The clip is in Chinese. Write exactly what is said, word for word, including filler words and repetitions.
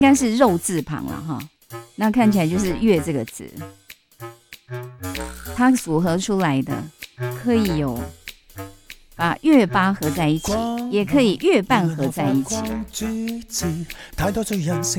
应该是肉字旁了哈，那看起来就是月这个字，它组合出来的可以有把月八合在一起，也可以月半合在一起。太多罪人成